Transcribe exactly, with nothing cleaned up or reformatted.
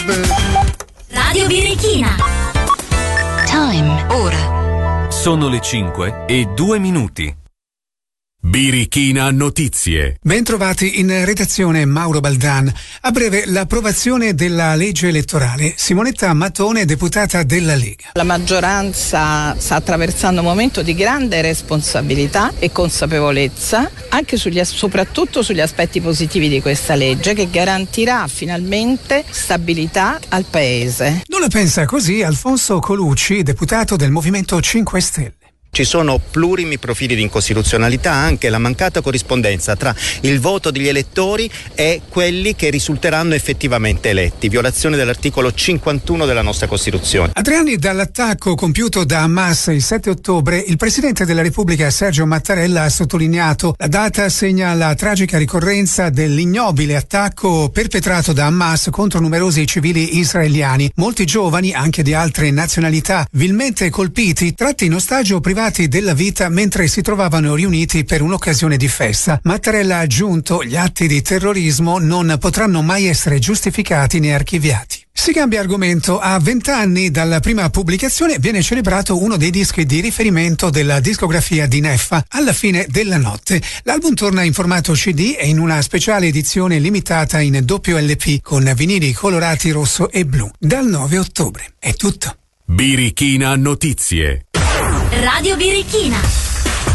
Radio Birichina. Time. Ora. Sono le cinque e due minuti. Birichina Notizie. Bentrovati in redazione Mauro Baldan. A breve l'approvazione della legge elettorale. Simonetta Mattone, deputata della Lega. La maggioranza sta attraversando un momento di grande responsabilità e consapevolezza, anche sugli, soprattutto sugli aspetti positivi di questa legge, che garantirà finalmente stabilità al Paese. Non la pensa così Alfonso Colucci, deputato del Movimento cinque Stelle. Ci sono plurimi profili di incostituzionalità, anche la mancata corrispondenza tra il voto degli elettori e quelli che risulteranno effettivamente eletti, violazione dell'articolo cinquantuno della nostra Costituzione. A tre anni dall'attacco compiuto da Hamas il sette ottobre, il Presidente della Repubblica Sergio Mattarella ha sottolineato: la data segna la tragica ricorrenza dell'ignobile attacco perpetrato da Hamas contro numerosi civili israeliani, molti giovani, anche di altre nazionalità, vilmente colpiti, tratti in ostaggio privati della vita mentre si trovavano riuniti per un'occasione di festa. Mattarella ha aggiunto: gli atti di terrorismo non potranno mai essere giustificati né archiviati. Si cambia argomento. A vent'anni dalla prima pubblicazione viene celebrato uno dei dischi di riferimento della discografia di Neffa, Alla fine della notte. L'album torna in formato C D e in una speciale edizione limitata in doppio L P con vinili colorati rosso e blu. Dal nove ottobre. È tutto. Birichina Notizie. Radio Birichina.